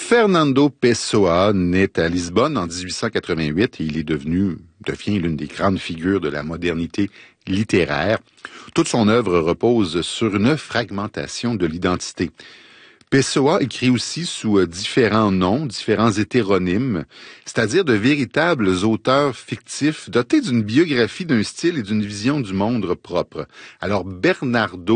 Fernando Pessoa naît à Lisbonne en 1888 et il devient l'une des grandes figures de la modernité littéraire. Toute son œuvre repose sur une fragmentation de l'identité. Pessoa écrit aussi sous différents noms, différents hétéronymes, c'est-à-dire de véritables auteurs fictifs dotés d'une biographie, d'un style et d'une vision du monde propre. Alors Bernardo